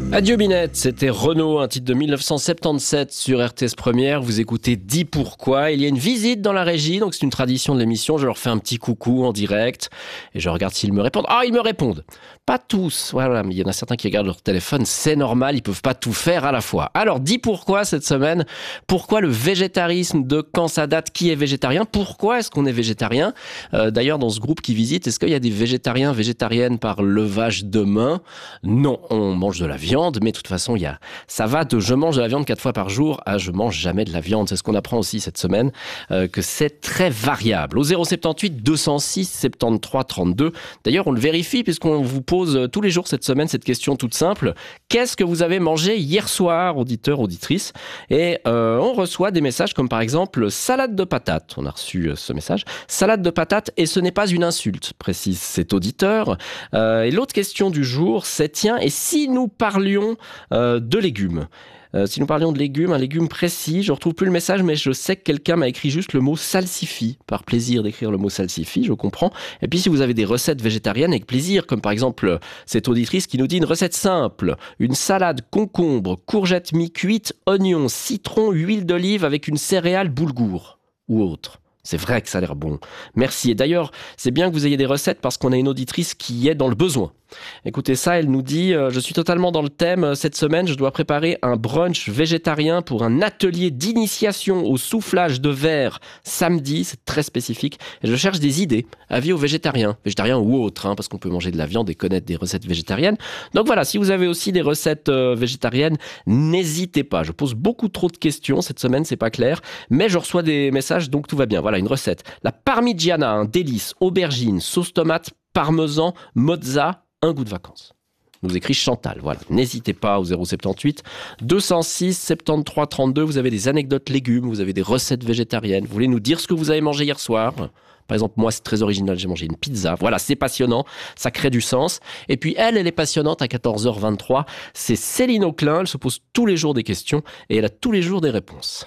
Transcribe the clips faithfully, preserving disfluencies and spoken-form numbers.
Adieu Binette, c'était Renaud, un titre de dix-neuf cent soixante-dix-sept sur R T S Première. Vous écoutez Dis pourquoi. Il y a une visite dans la régie, donc c'est une tradition de l'émission. Je leur fais un petit coucou en direct et je regarde s'ils me répondent. Ah, ils me répondent. Pas tous, voilà, mais il y en a certains qui regardent leur téléphone. C'est normal, ils peuvent pas tout faire à la fois. Alors, Dis pourquoi cette semaine. Pourquoi le végétarisme, de quand ça date, qui est végétarien? Pourquoi est-ce qu'on est végétarien? euh, D'ailleurs, dans ce groupe qui visite, est-ce qu'il y a des végétariens, végétariennes par levage de main? Non, on mange de la viande. Mais de toute façon, il y a, ça va de je mange de la viande quatre fois par jour à je mange jamais de la viande. C'est ce qu'on apprend aussi cette semaine, euh, que c'est très variable. Au zéro soixante-dix-huit deux cent six soixante-treize trente-deux. D'ailleurs, on le vérifie puisqu'on vous pose tous les jours cette semaine cette question toute simple. Qu'est-ce que vous avez mangé hier soir, auditeur, auditrice? Et euh, on reçoit des messages comme par exemple salade de patates. On a reçu ce message. Salade de patates et ce n'est pas une insulte, précise cet auditeur. Euh, et l'autre question du jour, c'est tiens, et si nous parlions Euh, de légumes. Euh, si nous parlions de légumes, un légume précis, je ne retrouve plus le message, mais je sais que quelqu'un m'a écrit juste le mot salsifis, par plaisir d'écrire le mot salsifis, je comprends. Et puis si vous avez des recettes végétariennes avec plaisir, comme par exemple cette auditrice qui nous dit une recette simple, une salade concombre, courgettes mi-cuites, oignons, citron, huile d'olive avec une céréale boulgour ou autre. C'est vrai que ça a l'air bon. Merci. Et d'ailleurs, c'est bien que vous ayez des recettes parce qu'on a une auditrice qui est dans le besoin. Écoutez ça, elle nous dit euh, « Je suis totalement dans le thème. Cette semaine, je dois préparer un brunch végétarien pour un atelier d'initiation au soufflage de verre samedi. » C'est très spécifique. Et je cherche des idées. Avis aux végétariens. Végétariens ou autres, hein, parce qu'on peut manger de la viande et connaître des recettes végétariennes. Donc voilà, si vous avez aussi des recettes euh, végétariennes, n'hésitez pas. Je pose beaucoup trop de questions. Cette semaine, c'est pas clair. Mais je reçois des messages, donc tout va bien. Voilà, une recette. La parmigiana, un délice, aubergine, sauce tomate, parmesan, mozza, un goût de vacances. Nous écrit Chantal, voilà. N'hésitez pas au zéro soixante-dix-huit deux cent six soixante-treize trente-deux. Vous avez des anecdotes légumes, vous avez des recettes végétariennes. Vous voulez nous dire ce que vous avez mangé hier soir? Par exemple, moi, c'est très original, j'ai mangé une pizza. Voilà, c'est passionnant, ça crée du sens. Et puis, elle, elle est passionnante à quatorze heures vingt-trois. C'est Céline Auclin, elle se pose tous les jours des questions et elle a tous les jours des réponses.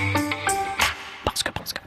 Parce que, parce que...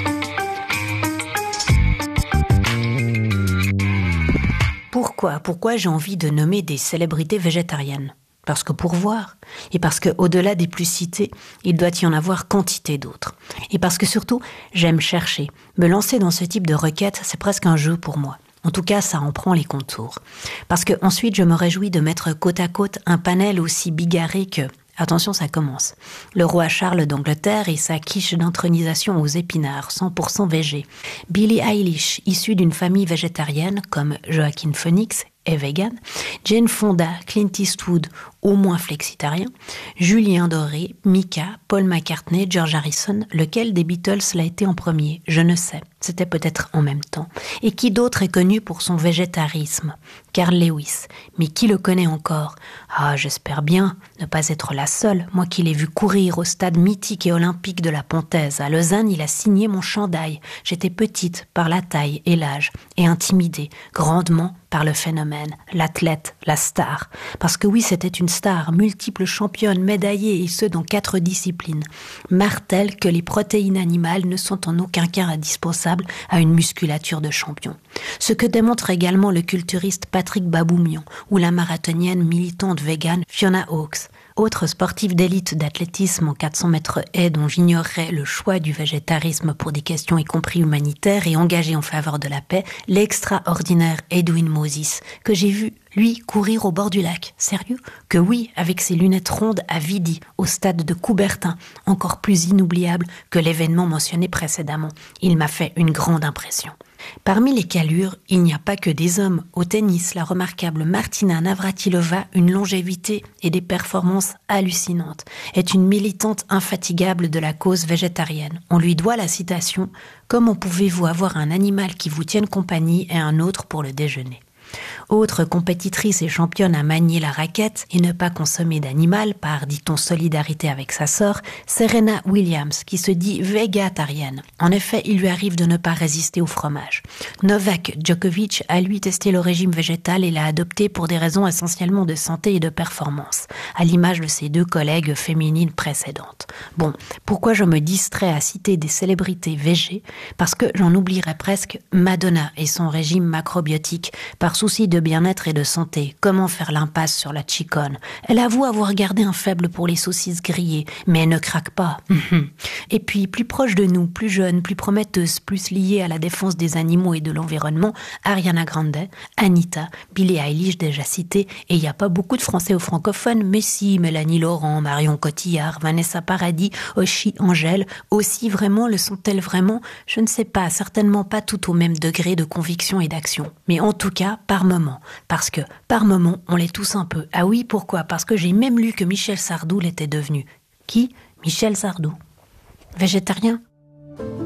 Pourquoi Pourquoi j'ai envie de nommer des célébrités végétariennes? Parce que pour voir, et parce qu'au-delà des plus cités, il doit y en avoir quantité d'autres. Et parce que surtout, j'aime chercher. Me lancer dans ce type de requête, c'est presque un jeu pour moi. En tout cas, ça en prend les contours. Parce que ensuite, je me réjouis de mettre côte à côte un panel aussi bigarré que... Attention, ça commence. Le roi Charles d'Angleterre et sa quiche d'intronisation aux épinards, cent pour cent végé. Billie Eilish, issue d'une famille végétarienne, comme Joaquin Phoenix, est vegan. Jane Fonda, Clint Eastwood, au moins flexitarien. Julien Doré, Mika, Paul McCartney, George Harrison, lequel des Beatles l'a été en premier? Je ne sais. C'était peut-être en même temps. Et qui d'autre est connu pour son végétarisme? Carl Lewis. Mais qui le connaît encore? Ah, j'espère bien ne pas être la seule, moi qui l'ai vu courir au stade mythique et olympique de la Pontaise. À Lausanne, il a signé mon chandail. J'étais petite par la taille et l'âge, et intimidée grandement par le phénomène, l'athlète, la star. Parce que oui, c'était une star, multiple championne, médaillée, et ce dans quatre disciplines. Martèle que les protéines animales ne sont en aucun cas indispensables à une musculature de champion. Ce que démontre également le culturiste Patrick Baboumian ou la marathonienne militante végane Fiona Hawkes. Autre sportif d'élite d'athlétisme en quatre cents mètres haies dont j'ignorerais le choix du végétarisme pour des questions y compris humanitaires et engagé en faveur de la paix, l'extraordinaire Edwin Moses, que j'ai vu, lui, courir au bord du lac. Sérieux? Que oui, avec ses lunettes rondes à Vidi, au stade de Coubertin, encore plus inoubliable que l'événement mentionné précédemment. Il m'a fait une grande impression. Parmi les calures, il n'y a pas que des hommes. Au tennis, la remarquable Martina Navratilova, une longévité et des performances hallucinantes, est une militante infatigable de la cause végétarienne. On lui doit la citation « Comment pouvez-vous avoir un animal qui vous tienne compagnie et un autre pour le déjeuner ?» Autre compétitrice et championne à manier la raquette et ne pas consommer d'animal par, dit-on, solidarité avec sa sœur, Serena Williams, qui se dit végétarienne. En effet, il lui arrive de ne pas résister au fromage. Novak Djokovic a lui testé le régime végétal et l'a adopté pour des raisons essentiellement de santé et de performance, à l'image de ses deux collègues féminines précédentes. Bon, pourquoi je me distrais à citer des célébrités végé? Parce que j'en oublierais presque Madonna et son régime macrobiotique, par souci de de bien-être et de santé. Comment faire l'impasse sur la chiconne? Elle avoue avoir gardé un faible pour les saucisses grillées, mais elle ne craque pas. Et puis, plus proche de nous, plus jeune, plus prometteuse, plus liée à la défense des animaux et de l'environnement, Ariana Grande, Anita, Billie Eilish déjà citée, et il n'y a pas beaucoup de Français ou francophones, mais si, Mélanie Laurent, Marion Cotillard, Vanessa Paradis, Oshi, Angèle, aussi vraiment le sont-elles vraiment? Je ne sais pas, certainement pas tout au même degré de conviction et d'action. Mais en tout cas, par moment. Parce que, par moment, on l'est tous un peu. Ah oui, pourquoi? Parce que j'ai même lu que Michel Sardou l'était devenu. Qui? Michel Sardou. Végétarien?